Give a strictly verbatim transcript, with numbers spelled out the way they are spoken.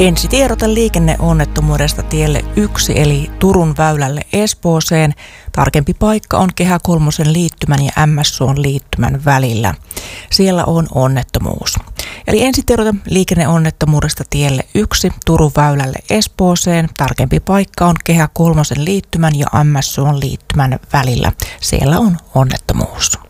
Ensitiedote liikenneonnettomuudesta tielle yksi eli Turun väylälle Espooseen. Tarkempi paikka on Kehä Kolmosen liittymän ja M S Suon liittymän välillä. Siellä on onnettomuus. Eli ensitiedote liikenneonnettomuudesta tielle yksi Turun väylälle Espooseen. Tarkempi paikka on Kehä Kolmosen liittymän ja M S Suon liittymän välillä. Siellä on onnettomuus.